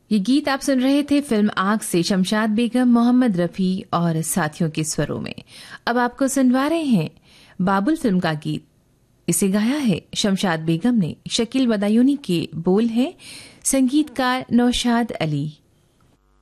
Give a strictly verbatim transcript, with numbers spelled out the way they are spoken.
ये गीत आप सुन रहे थे फिल्म आग से शमशाद बेगम, मोहम्मद रफ़ी और साथियों के स्वरों में। अब आपको सुनवा रहे हैं बाबुल फिल्म का गीत। इसे गाया है शमशाद बेगम ने। शकील बदायूनी के बोल हैं, संगीतकार नौशाद अली।